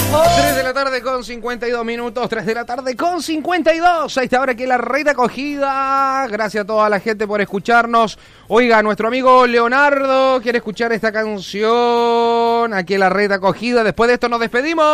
3 de la tarde con 52 minutos, 3 de la tarde con 52. A esta hora aquí en la Reta Cogida. Gracias a toda la gente por escucharnos. Oiga, nuestro amigo Leonardo quiere escuchar esta canción aquí en la Reta Cogida. Después de esto nos despedimos.